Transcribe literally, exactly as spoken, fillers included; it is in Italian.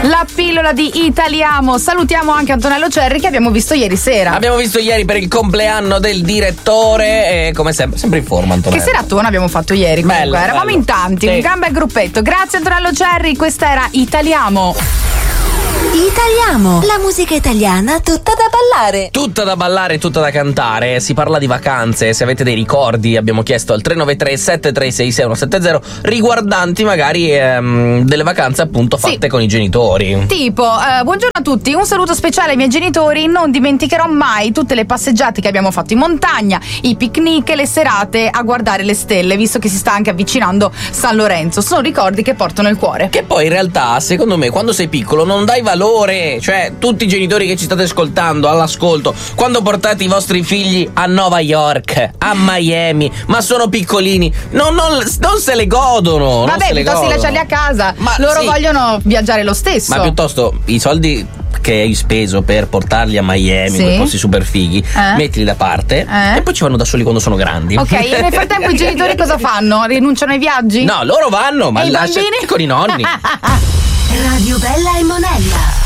La pillola di Italiamo. Salutiamo anche Antonello Cerri che abbiamo visto ieri sera. Abbiamo visto ieri per il compleanno del direttore e come sempre, sempre in forma Antonello. Che seratona abbiamo fatto ieri. Bello, comunque. Eravamo bello. in tanti, sì. Un gran bel gruppetto. Grazie Antonello Cerri, questa era Italiamo. Italiamo, la musica italiana tutta da ballare. Tutta da ballare, tutta da cantare. Si parla di vacanze. Se avete dei ricordi, abbiamo chiesto al tre nove tre sette tre sei sei uno sette zero riguardanti magari ehm, delle vacanze appunto fatte sì. con i genitori. Tipo, eh, buongiorno a tutti, un saluto speciale ai miei genitori. Non dimenticherò mai tutte le passeggiate che abbiamo fatto in montagna, i picnic e le serate a guardare le stelle, visto che si sta anche avvicinando San Lorenzo. Sono ricordi che porto nel cuore. Che poi in realtà, secondo me, quando sei piccolo non dai valore. Cioè, tutti i genitori che ci state ascoltando, all'ascolto, quando portate i vostri figli a New York, a Miami, ma sono piccolini, non, non, non se le godono. Vabbè, non piuttosto di lasciarli a casa, ma loro sì. vogliono viaggiare lo stesso. Ma piuttosto i soldi che hai speso per portarli a Miami, sì. quei posti super fighi, eh? mettili da parte eh? e poi ci vanno da soli quando sono grandi. Ok, e nel frattempo i genitori cosa fanno? Rinunciano ai viaggi? No, loro vanno, ma e lasciati con i nonni. Radio Bella e Monella.